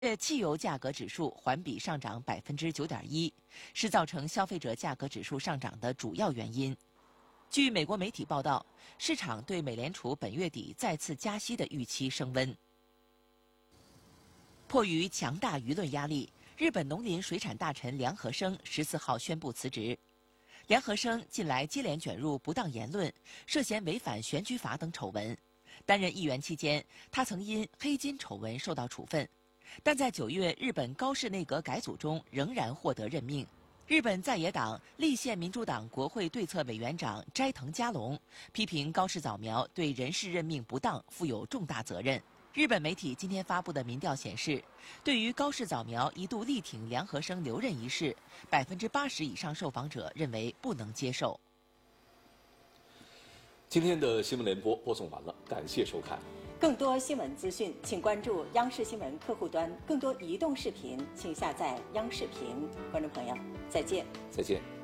汽油价格指数环比上涨9.1%，是造成消费者价格指数上涨的主要原因。据美国媒体报道，市场对美联储本月底再次加息的预期升温。迫于强大舆论压力，日本农林水产大臣梁和生14号宣布辞职。梁和生近来接连卷入不当言论、涉嫌违反选举法等丑闻。担任议员期间，他曾因黑金丑闻受到处分，但在9月日本高市内阁改组中仍然获得任命。日本在野党立宪民主党国会对策委员长斋藤嘉龙批评高市早苗对人事任命不当负有重大责任。日本媒体今天发布的民调显示，对于高市早苗一度力挺梁和生留任一事，80%以上受访者认为不能接受。 今天的新闻联播播送完了，感谢收看。 更多新闻资讯，请关注央视新闻客户端。更多移动视频，请下载央视频。观众朋友，再见。 再见。